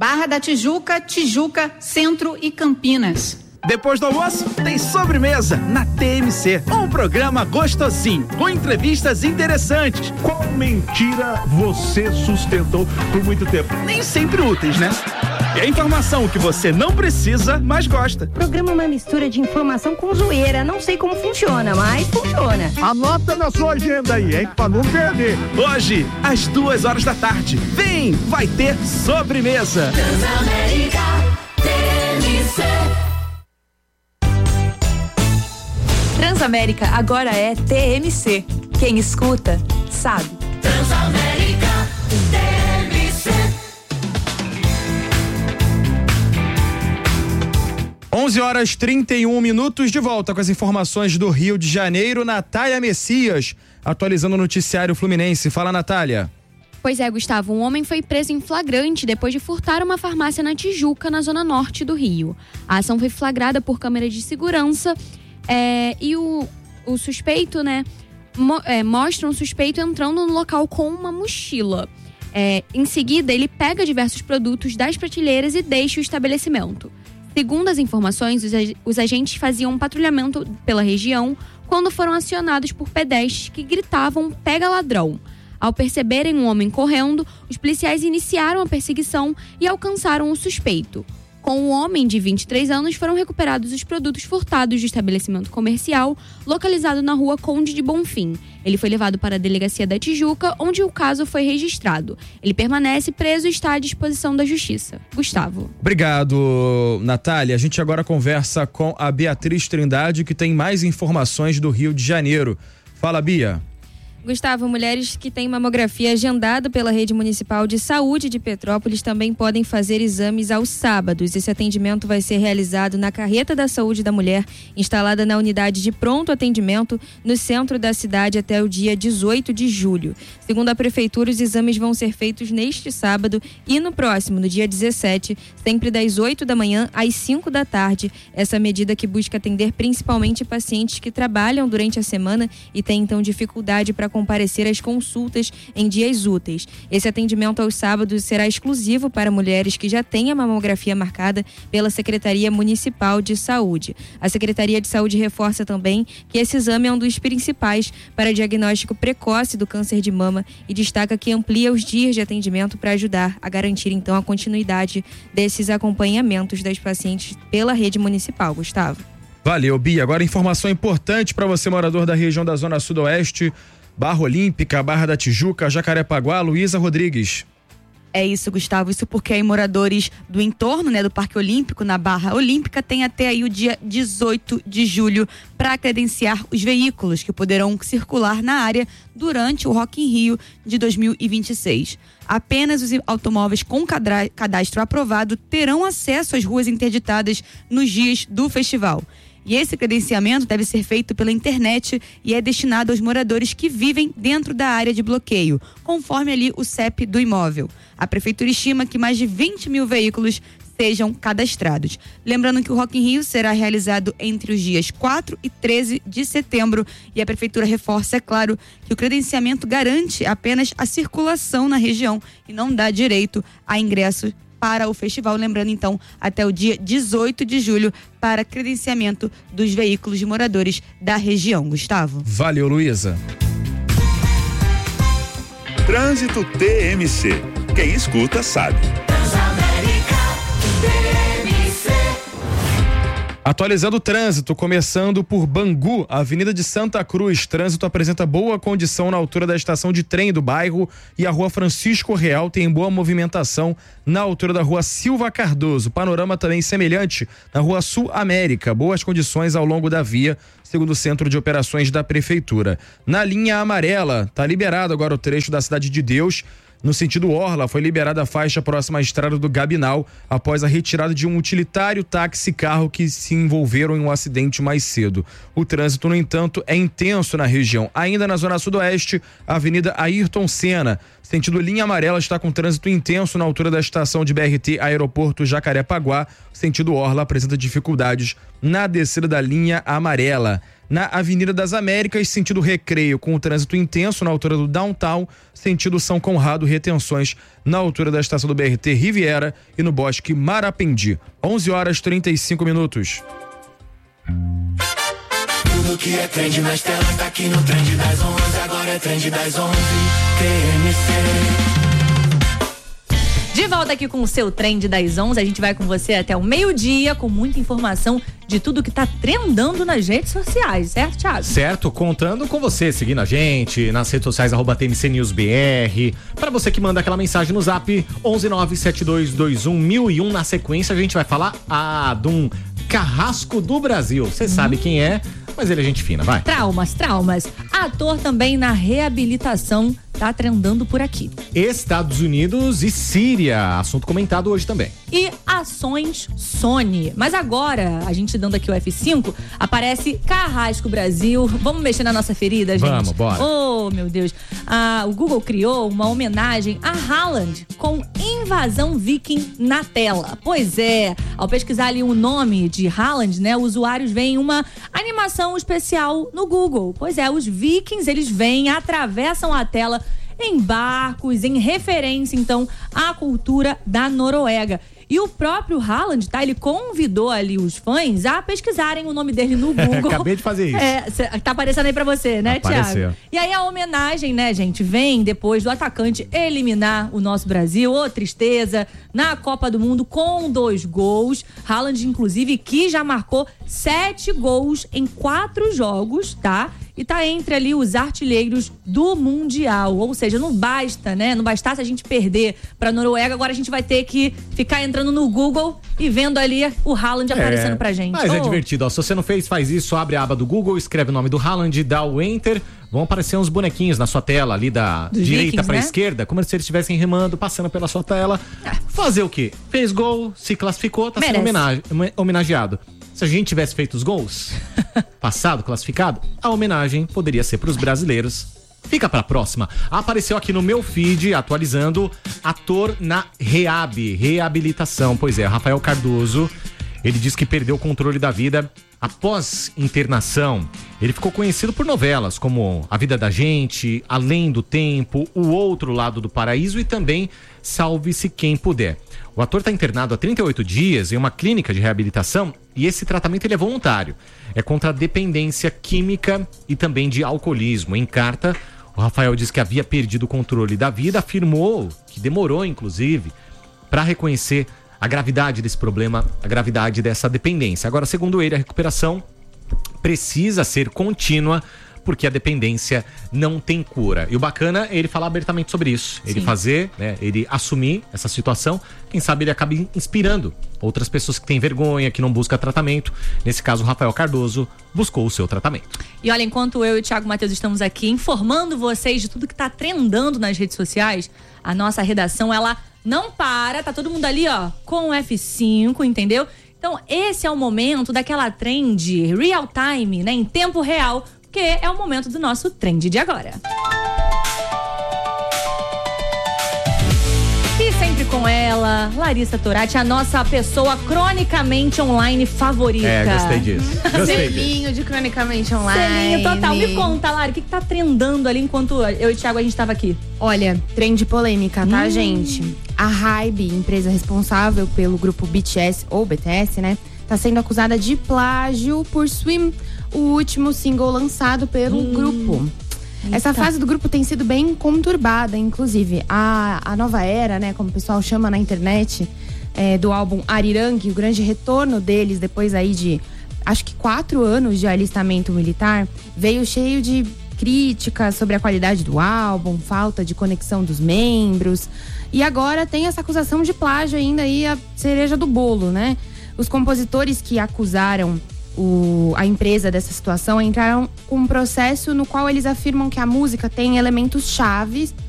Barra da Tijuca, Tijuca, Centro e Campinas. Depois do almoço, tem sobremesa na TMC. Um programa gostosinho, com entrevistas interessantes. Qual mentira você sustentou por muito tempo? Nem sempre úteis, né? E a informação que você não precisa, mas gosta. Programa é uma mistura de informação com zoeira. Não sei como funciona, mas funciona. Anota na sua agenda aí, hein? Pra não perder. Hoje, às 14h. Vem, vai ter sobremesa. Transamérica, TMC. Transamérica agora é TMC. Quem escuta, sabe. Transamérica, TMC. 11h31, de volta com as informações do Rio de Janeiro. Natália Messias, atualizando o noticiário fluminense. Fala, Natália. Pois é, Gustavo, um homem foi preso em flagrante depois de furtar uma farmácia na Tijuca, na zona norte do Rio. A ação foi flagrada por câmera de segurança e o suspeito, mostra um suspeito entrando no local com uma mochila. Em seguida, ele pega diversos produtos das prateleiras e deixa o estabelecimento. Segundo as informações, os agentes faziam um patrulhamento pela região quando foram acionados por pedestres que gritavam "pega ladrão". Ao perceberem um homem correndo, os policiais iniciaram a perseguição e alcançaram o suspeito. Com o homem de 23 anos, foram recuperados os produtos furtados do estabelecimento comercial localizado na rua Conde de Bonfim. Ele foi levado para a delegacia da Tijuca, onde o caso foi registrado. Ele permanece preso e está à disposição da justiça. Gustavo. Obrigado, Natália. A gente agora conversa com a Beatriz Trindade, que tem mais informações do Rio de Janeiro. Fala, Bia. Gustavo, mulheres que têm mamografia agendada pela Rede Municipal de Saúde de Petrópolis também podem fazer exames aos sábados. Esse atendimento vai ser realizado na Carreta da Saúde da Mulher, instalada na unidade de pronto atendimento no centro da cidade até o dia 18 de julho. Segundo a Prefeitura, os exames vão ser feitos neste sábado e no próximo, no dia 17, sempre das 8 da manhã às 5 da tarde. Essa medida que busca atender principalmente pacientes que trabalham durante a semana e têm então dificuldade para comparecer às consultas em dias úteis. Esse atendimento aos sábados será exclusivo para mulheres que já têm a mamografia marcada pela Secretaria Municipal de Saúde. A Secretaria de Saúde reforça também que esse exame é um dos principais para diagnóstico precoce do câncer de mama e destaca que amplia os dias de atendimento para ajudar a garantir então a continuidade desses acompanhamentos das pacientes pela rede municipal. Gustavo. Valeu, Bia. Agora informação importante para você, morador da região da Zona Sudoeste, Barra Olímpica, Barra da Tijuca, Jacarepaguá. Luísa Rodrigues. É isso, Gustavo. Isso porque aí moradores do entorno, do Parque Olímpico, na Barra Olímpica, tem até aí o dia 18 de julho para credenciar os veículos que poderão circular na área durante o Rock in Rio de 2026. Apenas os automóveis com cadastro aprovado terão acesso às ruas interditadas nos dias do festival. E esse credenciamento deve ser feito pela internet e é destinado aos moradores que vivem dentro da área de bloqueio, conforme ali o CEP do imóvel. A Prefeitura estima que mais de 20 mil veículos sejam cadastrados. Lembrando que o Rock in Rio será realizado entre os dias 4 e 13 de setembro e a Prefeitura reforça, é claro, que o credenciamento garante apenas a circulação na região e não dá direito a ingresso para o festival, lembrando então até o dia 18 de julho para credenciamento dos veículos de moradores da região. Gustavo. Valeu, Luísa. Trânsito TMC. Quem escuta sabe. Atualizando o trânsito, começando por Bangu, Avenida de Santa Cruz. Trânsito apresenta boa condição na altura da estação de trem do bairro e a Rua Francisco Real tem boa movimentação na altura da Rua Silva Cardoso. Panorama também semelhante na Rua Sul América. Boas condições ao longo da via, segundo o Centro de Operações da Prefeitura. Na linha amarela, tá liberado agora o trecho da Cidade de Deus. No sentido Orla, foi liberada a faixa próxima à estrada do Gabinal após a retirada de um utilitário táxi-carro que se envolveram em um acidente mais cedo. O trânsito, no entanto, é intenso na região. Ainda na Zona Sudoeste, a Avenida Ayrton Senna, sentido linha amarela, está com trânsito intenso na altura da estação de BRT Aeroporto Jacarepaguá. Sentido Orla apresenta dificuldades na descida da linha amarela. na Avenida das Américas, sentido Recreio, com o trânsito intenso na altura do Downtown, sentido São Conrado, retenções na altura da estação do BRT Riviera e no Bosque Marapendi. 11h35. Tudo que é trend nas telas tá aqui no Trend das 11. Agora é Trend das 11, TMC. De volta aqui com o seu Trend das 11, a gente vai com você até o meio-dia com muita informação de tudo que tá trendando nas redes sociais, certo, Thiago? Certo, contando com você, seguindo a gente nas redes sociais, @TMCNewsBR. Pra você que manda aquela mensagem no zap, 11972211001. Na sequência a gente vai falar de um carrasco do Brasil. Você sabe quem é, mas ele é gente fina, vai. Traumas. Ator também na reabilitação, tá trendando por aqui. Estados Unidos e Síria, assunto comentado hoje também. E ações Sony. Mas agora, a gente dando aqui o F5, aparece Carrasco Brasil. Vamos mexer na nossa ferida, gente? Vamos, bora. Oh, meu Deus. O Google criou uma homenagem a Haaland com invasão viking na tela. Pois é, ao pesquisar ali o nome de Haaland, né, usuários veem uma animação especial no Google. Pois é, os vikings, eles vêm, atravessam a tela em barcos, em referência, então, à cultura da Noruega. E o próprio Haaland, tá? Ele convidou ali os fãs a pesquisarem o nome dele no Google. Acabei de fazer isso. Tá aparecendo aí pra você, né, Apareceu. Thiago? E aí a homenagem, né, gente, vem depois do atacante eliminar o nosso Brasil. Ô, tristeza, na Copa do Mundo com 2 gols. Haaland, inclusive, que já marcou 7 gols em 4 jogos, tá? E tá entre ali os artilheiros do Mundial. Ou seja, não basta, né? Não bastasse a gente perder pra Noruega, agora a gente vai ter que ficar entrando no Google e vendo ali o Haaland aparecendo pra gente. Mas é divertido, ó. Se você não fez, faz isso, abre a aba do Google, escreve o nome do Haaland, dá o Enter, vão aparecer uns bonequinhos na sua tela ali da direita Vikings, pra né? esquerda, como se eles estivessem remando, passando pela sua tela. Fazer o quê? Fez gol, se classificou, tá sendo homenageado. Se a gente tivesse feito os gols, passado, classificado, a homenagem poderia ser pros brasileiros. Fica pra próxima. Apareceu aqui no meu feed, atualizando, ator na reabilitação. Pois é, Rafael Cardoso, ele diz que perdeu o controle da vida após internação. Ele ficou conhecido por novelas como A Vida da Gente, Além do Tempo, O Outro Lado do Paraíso e também Salve-se Quem Puder. O ator está internado há 38 dias em uma clínica de reabilitação e esse tratamento ele é voluntário. É contra a dependência química e também de alcoolismo. Em carta, o Rafael diz que havia perdido o controle da vida, afirmou que demorou, inclusive, para reconhecer a gravidade desse problema, a gravidade dessa dependência. Agora, segundo ele, a recuperação precisa ser contínua, porque a dependência não tem cura. E o bacana é ele falar abertamente sobre isso. Ele fazer, né, ele assumir essa situação. Quem sabe ele acaba inspirando outras pessoas que têm vergonha, que não buscam tratamento. Nesse caso, o Rafael Cardoso buscou o seu tratamento. E olha, enquanto eu e o Thiago Matheus estamos aqui informando vocês de tudo que tá trendando nas redes sociais, a nossa redação, ela não para, tá todo mundo ali, ó, com o F5, entendeu? Então, esse é o momento daquela trend real time, né, em tempo real, que é o momento do nosso trend de agora. E sempre com ela, Larissa Turati, a nossa pessoa cronicamente online favorita. Gostei disso. Selinho de cronicamente online. Selinho total. Me conta, Lari, o que tá trendando ali enquanto eu e o Thiago a gente tava aqui? Olha, trend polêmica, tá, gente? A Hybe, empresa responsável pelo grupo BTS, ou BTS, né? Tá sendo acusada de plágio por Swim, o último single lançado pelo grupo. Eita. Essa fase do grupo tem sido bem conturbada, inclusive. A nova era, né, como o pessoal chama na internet, do álbum Arirang, o grande retorno deles depois aí de, acho que 4 anos de alistamento militar, veio cheio de críticas sobre a qualidade do álbum, falta de conexão dos membros. E agora tem essa acusação de plágio ainda aí, a cereja do bolo, né? Os compositores que acusaram a empresa dessa situação entraram com um processo no qual eles afirmam que a música tem elementos chaves